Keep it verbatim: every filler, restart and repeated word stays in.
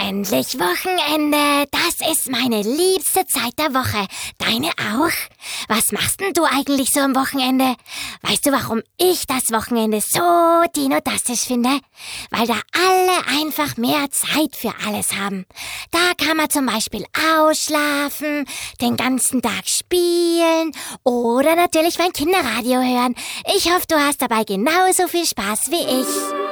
Endlich Wochenende. Das ist meine liebste Zeit der Woche. Deine auch? Was machst denn du eigentlich so am Wochenende? Weißt du, warum ich das Wochenende so dinodastisch finde? Weil da alle einfach mehr Zeit für alles haben. Da kann man zum Beispiel ausschlafen, den ganzen Tag spielen oder natürlich mein Kinderradio hören. Ich hoffe, du hast dabei genauso viel Spaß wie ich.